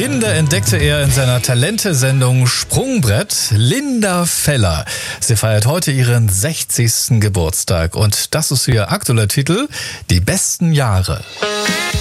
Kinder entdeckte er in seiner Talente-Sendung Sprungbrett. Linda Feller. Sie feiert heute ihren 60. Geburtstag und das ist ihr aktueller Titel, Die besten Jahre.